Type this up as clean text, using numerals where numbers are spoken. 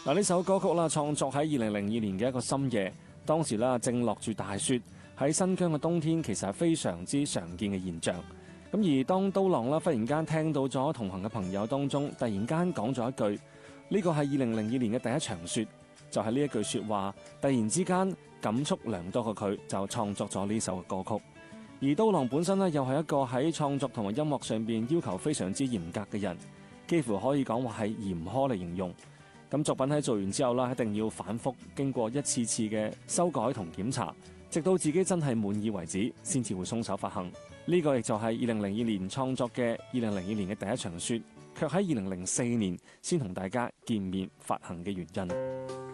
嗱，呢首歌曲啦，創作喺2002年嘅一個深夜，當時啦正落住大雪，喺新疆嘅冬天其實係非常之常見嘅現象。咁而當刀郎啦忽然間聽到咗同行嘅朋友當中，突然間講咗一句，呢個係2002年嘅第一場雪，就係呢一句說話，突然之間感觸良多嘅佢就創作咗呢首嘅歌曲。而刀郎本身呢，又係一個喺創作同埋音樂上邊要求非常之嚴格嘅人，幾乎可以講話係嚴苛嚟形容。咁作品喺做完之後啦，一定要反覆經過一次次嘅修改同檢查，直到自己真係滿意為止，先至會鬆手發行。呢個亦就係2002年創作嘅2002年嘅第一場雪，卻喺2004年先同大家見面發行嘅原因。